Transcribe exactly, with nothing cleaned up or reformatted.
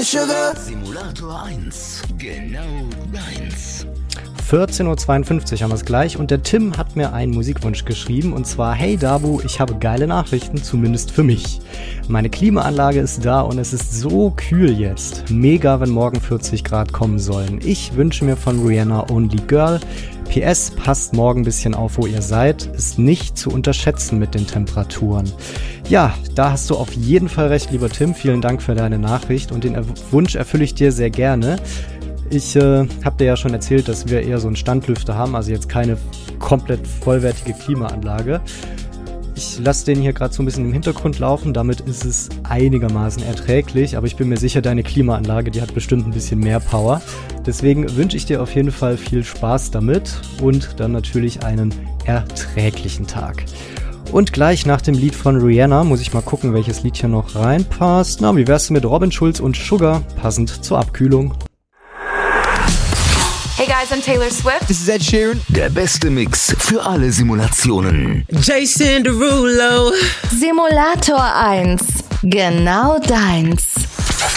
sugar. Simulator eins, genau deins. vierzehn Uhr zweiundfünfzig haben wir es gleich und der Tim hat mir einen Musikwunsch geschrieben und zwar: Hey Dabu, ich habe geile Nachrichten, zumindest für mich. Meine Klimaanlage ist da und es ist so kühl jetzt. Mega, wenn morgen vierzig Grad kommen sollen. Ich wünsche mir von Rihanna Only Girl. P S, passt morgen ein bisschen auf, wo ihr seid. Ist nicht zu unterschätzen mit den Temperaturen. Ja, da hast du auf jeden Fall recht, lieber Tim. Vielen Dank für deine Nachricht und den Wunsch erfülle ich dir sehr gerne. Ich äh, habe dir ja schon erzählt, dass wir eher so einen Standlüfter haben, also jetzt keine komplett vollwertige Klimaanlage. Ich lasse den hier gerade so ein bisschen im Hintergrund laufen, damit ist es einigermaßen erträglich, aber ich bin mir sicher, deine Klimaanlage, die hat bestimmt ein bisschen mehr Power. Deswegen wünsche ich dir auf jeden Fall viel Spaß damit und dann natürlich einen erträglichen Tag. Und gleich nach dem Lied von Rihanna muss ich mal gucken, welches Lied hier noch reinpasst. Na, wie wär's mit Robin Schulz und Sugar, passend zur Abkühlung? Hey guys, I'm Taylor Swift. This is Ed Sheeran. Der beste Mix für alle Simulationen. Jason Derulo. Simulator eins, genau deins.